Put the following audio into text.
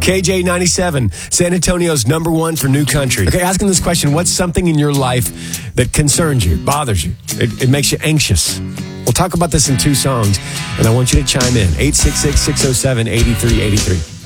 KJ97, San Antonio's number one for new country. Okay, asking this question, what's something in your life that concerns you, bothers you, it makes you anxious? We'll talk about this in 2 songs, and I want you to chime in. 866-607-8383.